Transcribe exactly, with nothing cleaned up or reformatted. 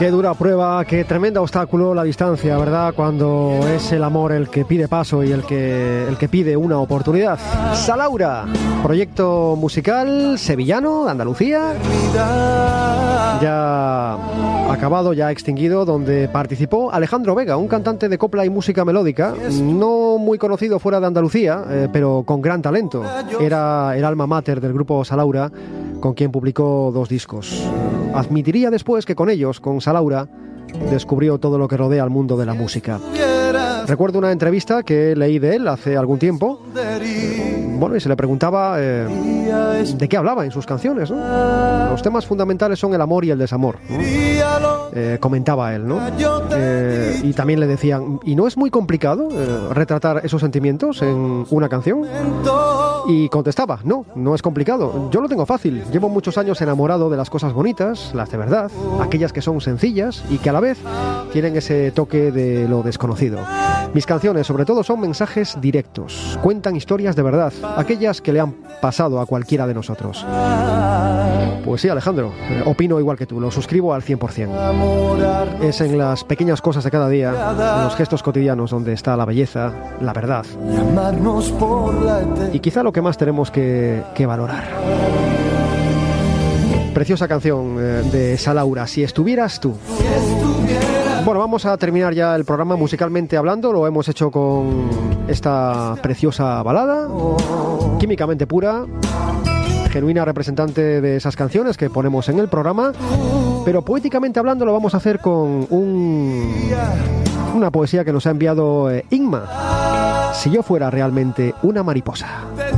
Qué dura prueba, qué tremendo obstáculo la distancia, ¿verdad? Cuando es el amor el que pide paso y el que, el que pide una oportunidad. Salaura, proyecto musical sevillano, de Andalucía, ya acabado, ya extinguido, donde participó Alejandro Vega, un cantante de copla y música melódica, no muy conocido fuera de Andalucía, eh, pero con gran talento. Era el alma mater del grupo Salaura, con quien publicó dos discos. Admitiría después que con ellos, con Salaura, descubrió todo lo que rodea al mundo de la música. Recuerdo una entrevista que leí de él hace algún tiempo. Bueno, y se le preguntaba eh, de qué hablaba en sus canciones, ¿no? Los temas fundamentales son el amor y el desamor, ¿no? Eh, comentaba él, ¿no? Eh, y también le decían, ¿y no es muy complicado eh, retratar esos sentimientos en una canción? Y contestaba, no, no es complicado, yo lo tengo fácil, llevo muchos años enamorado de las cosas bonitas, las de verdad, aquellas que son sencillas y que a la vez tienen ese toque de lo desconocido. Mis canciones sobre todo son mensajes directos, cuentan historias de verdad, aquellas que le han pasado a cualquiera de nosotros. Pues sí, Alejandro, eh, opino igual que tú, lo suscribo al cien por ciento. Es en las pequeñas cosas de cada día, en los gestos cotidianos, donde está la belleza, la verdad. Y quizá lo que más tenemos que, que valorar. Preciosa canción eh, de Salaura, Si estuvieras tú. Bueno, vamos a terminar ya el programa musicalmente hablando. Lo hemos hecho con esta preciosa balada, químicamente pura, genuina representante de esas canciones que ponemos en el programa. Pero poéticamente hablando lo vamos a hacer con un, una poesía que nos ha enviado eh, Inma. Si yo fuera realmente una mariposa.